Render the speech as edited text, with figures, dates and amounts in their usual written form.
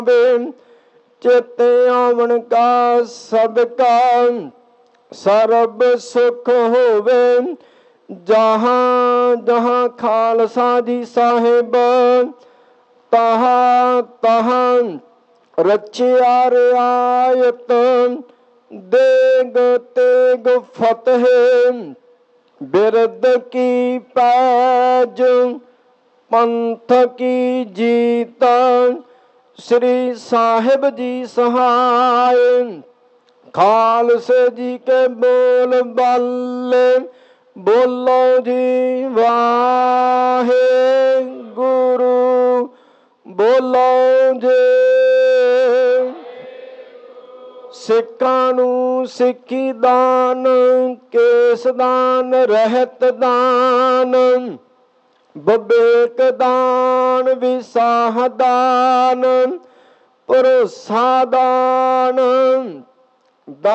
ਚਿਤ ਆਵਣ ਕਾ ਸਦਕਾ ਸਰਬ ਸੁਖ ਹੋਵੇ। ਜਹਾਂ ਜਹਾਂ ਖਾਲਸਾ ਜੀ ਸਾਹਿਬ ਤਹਾਂ ਤਹਾਂ ਰਚਿਆ ਰਿਆਇਤ। ਦੇਗ ਤੇਗ ਫਤਿਹ ਬਿਰਦ ਕੀ ਪੈਜ ਪੰਥ ਕੀ ਜੀਤ। श्री साहिब जी सहाय खालसे जी के बोल बाले। बोलो जी वाहे गुरु बोलो जी। सिक्खां नूं सिक्खी दान केस दान रहत दान। विवेक दान विसाह दान भरोसा दान।